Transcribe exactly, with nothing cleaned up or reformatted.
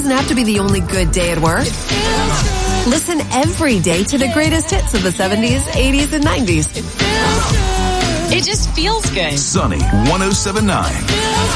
doesn't have to be the only good day at work. Listen every day to the greatest hits of the seventies, eighties, and nineties. It just feels good. Sunny one oh seven point nine.